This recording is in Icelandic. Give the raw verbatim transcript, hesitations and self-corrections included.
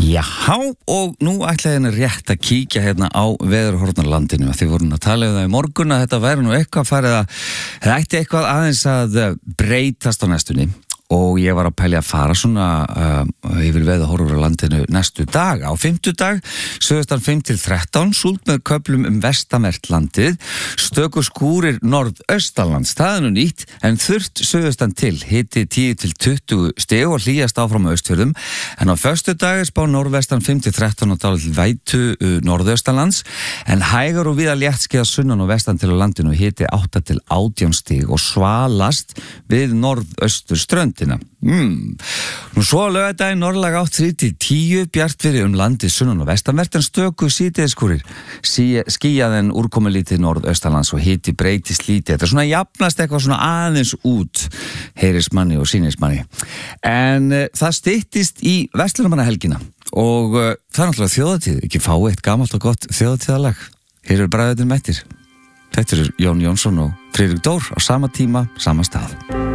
Jáhá, og nú ætlaði henni rétt að kíkja hérna á veðurhornarlandinu. Þið vorum að tala um það í morgun að þetta væri nú eitthvað farið að, það ætti eitthvað aðeins að breytast á næstunni. Og ég var að pælja að fara svona uh, yfir veðurhorfur á landinu næstu dag. Á fimmtudag, suðaustan fimm til þrettán, súld með köflum um vestanvert landið, stöku skúrir norðaustanlands, það er nú nýtt, en þurrt suðaustan til, hiti tíu til tuttugu stig og hlýjast áfram á Austfjörðum. En á föstudag er spá norðvestan fimm til þrettán og dálítil vætu uh, norðaustanlands, en hægar og víða léttskýjað sunnan og vestan til á landinu, hiti átta til átján stig og svalast við norðausturströnd. Mm. Nú svo að laugardaginn norðlæg átt þrjú til tíu, bjart fyrir um landið sunnan og vestanvert en stöku síðdegiskúrir, skýjað en úrkomulítið norðaustanlands og hiti breytist lítið. Þetta er svona jafnast eitthvað svona aðeins út, heyrist manni og sýnist manni. En uh, það styttist í verslunarmannahelgina og uh, það er náttúrulega þjóðatíð, ekki fá eitt gamalt og gott þjóðatíðalag. Hér er bræðurinn mættir. Þetta eru Jón Jónsson og Friðrik Dór á sama tíma, sama stað.